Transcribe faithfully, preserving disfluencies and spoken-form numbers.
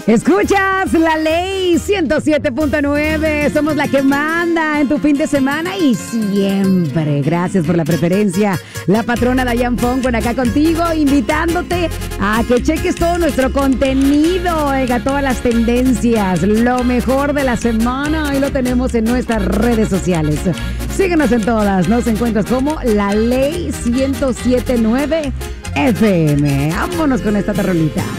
Escuchas la ley ciento siete punto nueve. Somos la que manda en tu fin de semana y siempre. Gracias por la preferencia. La patrona Dayan Fong por acá contigo, invitándote a que cheques todo nuestro contenido, oiga, todas las tendencias, lo mejor de la semana. Ahí lo tenemos en nuestras redes sociales. Síguenos en todas. Nos encuentras como la ley ciento siete punto nueve F M. Vámonos con esta tarolita.